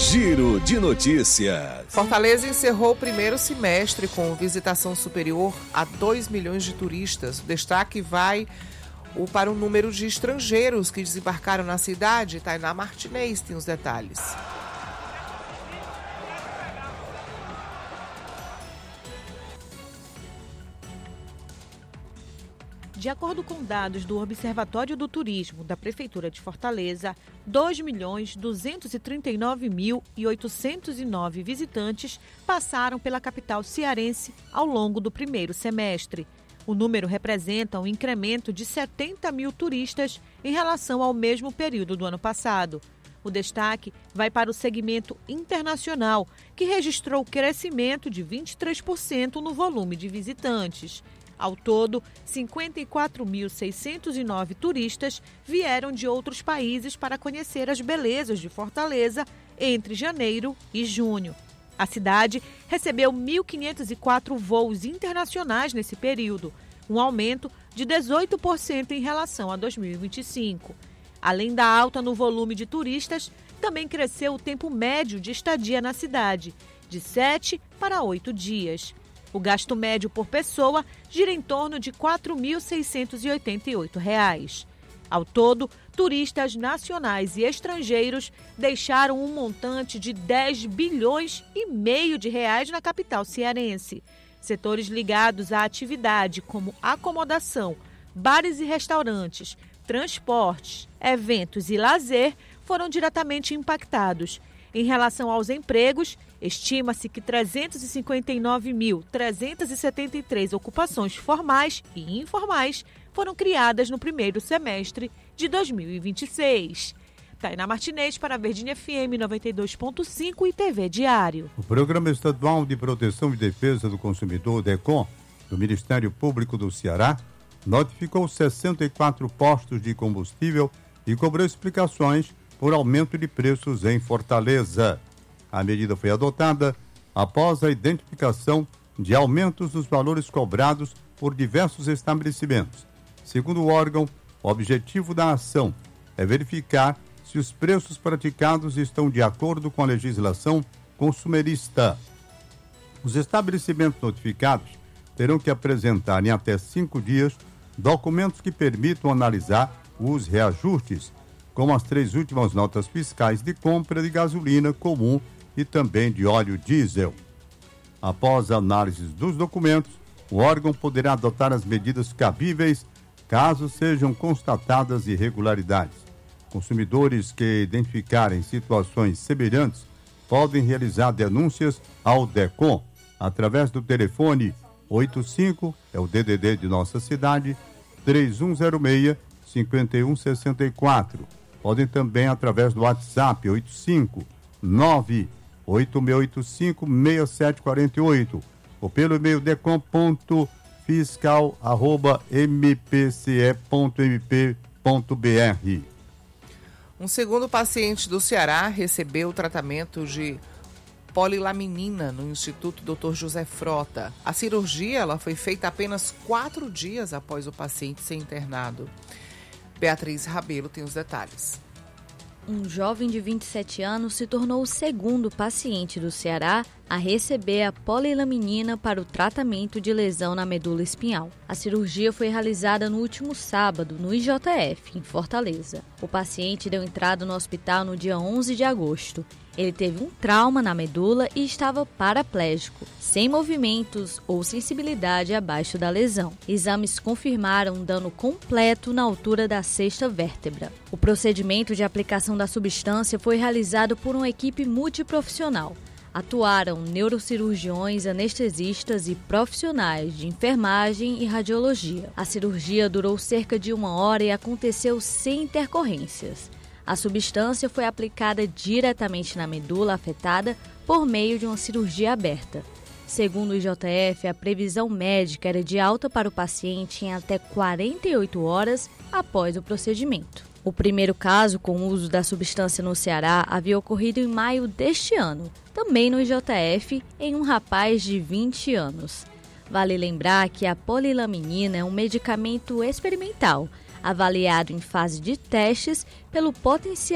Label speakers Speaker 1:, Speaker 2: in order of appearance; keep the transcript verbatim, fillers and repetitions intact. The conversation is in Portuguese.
Speaker 1: Giro de Notícias.
Speaker 2: Fortaleza encerrou o primeiro semestre com visitação superior a dois milhões de turistas. O destaque vai para o número de estrangeiros que desembarcaram na cidade. Tainá Martinez tem os detalhes.
Speaker 3: De acordo com dados do Observatório do Turismo da Prefeitura de Fortaleza, dois milhões duzentos e trinta e nove mil e oitocentos e nove visitantes passaram pela capital cearense ao longo do primeiro semestre. O número representa um incremento de setenta mil turistas em relação ao mesmo período do ano passado. O destaque vai para o segmento internacional, que registrou crescimento de vinte e três por cento no volume de visitantes. Ao todo, cinquenta e quatro mil seiscentos e nove turistas vieram de outros países para conhecer as belezas de Fortaleza entre janeiro e junho. A cidade recebeu mil quinhentos e quatro voos internacionais nesse período, um aumento de dezoito por cento em relação a dois mil e vinte e cinco. Além da alta no volume de turistas, também cresceu o tempo médio de estadia na cidade, de sete para oito dias. O gasto médio por pessoa gira em torno de quatro mil seiscentos e oitenta e oito reais. Ao todo, turistas nacionais e estrangeiros deixaram um montante de dez bilhões e meio de reais na capital cearense. Setores ligados à atividade como acomodação, bares e restaurantes, transportes, eventos e lazer foram diretamente impactados. Em relação aos empregos, estima-se que trezentos e cinquenta e nove mil trezentos e setenta e três ocupações formais e informais foram criadas no primeiro semestre de dois mil e vinte e seis. Tainá Martinez para a Verdinha F M noventa e dois ponto cinco e T V Diário.
Speaker 4: O Programa Estadual de Proteção e Defesa do Consumidor, DECOM, do Ministério Público do Ceará, notificou sessenta e quatro postos de combustível e cobrou explicações por aumento de preços em Fortaleza. A medida foi adotada após a identificação de aumentos dos valores cobrados por diversos estabelecimentos. Segundo o órgão, o objetivo da ação é verificar se os preços praticados estão de acordo com a legislação consumerista. Os estabelecimentos notificados terão que apresentar em até cinco dias documentos que permitam analisar os reajustes, como as três últimas notas fiscais de compra de gasolina comum e também de óleo diesel. Após a análise dos documentos, o órgão poderá adotar as medidas cabíveis caso sejam constatadas irregularidades. Consumidores que identificarem situações semelhantes podem realizar denúncias ao DECOM através do telefone oitenta e cinco, é o D D D de nossa cidade, três um zero seis, cinco um seis quatro. Podem também através do WhatsApp oito cinco nove oito seis oito cinco seis sete quatro oito ou pelo e-mail decom ponto fiscal arroba m p c e ponto m p ponto b r.
Speaker 2: Um segundo paciente do Ceará recebeu tratamento de polilaminina no Instituto doutor José Frota. A cirurgia ela foi feita apenas quatro dias após o paciente ser internado. Beatriz Rabelo tem os detalhes.
Speaker 5: Um jovem de vinte e sete anos se tornou o segundo paciente do Ceará a receber a polilaminina para o tratamento de lesão na medula espinhal. A cirurgia foi realizada no último sábado, no I J F, em Fortaleza. O paciente deu entrada no hospital no dia onze de agosto. Ele teve um trauma na medula e estava paraplégico, sem movimentos ou sensibilidade abaixo da lesão. Exames confirmaram um dano completo na altura da sexta vértebra. O procedimento de aplicação da substância foi realizado por uma equipe multiprofissional. Atuaram neurocirurgiões, anestesistas e profissionais de enfermagem e radiologia. A cirurgia durou cerca de uma hora e aconteceu sem intercorrências. A substância foi aplicada diretamente na medula afetada por meio de uma cirurgia aberta. Segundo o I J F, a previsão médica era de alta para o paciente em até quarenta e oito horas após o procedimento. O primeiro caso com o uso da substância no Ceará havia ocorrido em maio deste ano, também no I J F, em um rapaz de vinte anos. Vale lembrar que a polilaminina é um medicamento experimental, avaliado em fase de testes pelo potencial